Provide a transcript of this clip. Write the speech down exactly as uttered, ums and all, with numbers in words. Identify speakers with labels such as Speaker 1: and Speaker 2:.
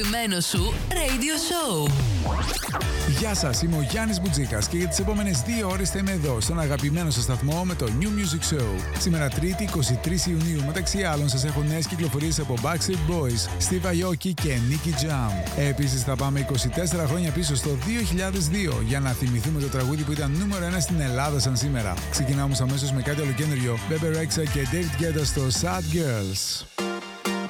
Speaker 1: Μένο σου Radio Show.
Speaker 2: Γεια σας, είμαι ο Γιάννης Μπουτζίκας και για τις επόμενες δύο ώρες θα είμαι εδώ στον αγαπημένο σας σταθμό με το New Music Show. Σήμερα Τρίτη εικοστή τρίτη Ιουνίου, μεταξύ άλλων σας έχω νέες κυκλοφορίες από Backstreet Boys, Steve Aoki και Nicky Jam. Επίσης θα πάμε είκοσι τέσσερα χρόνια πίσω στο δύο χιλιάδες δύο για να θυμηθούμε το τραγούδι που ήταν νούμερο ένα στην Ελλάδα σαν σήμερα. Ξεκινάμε όμως αμέσως με κάτι ολοκένουργιο, Bebe Rexha και David Guetta στο Sad Girls.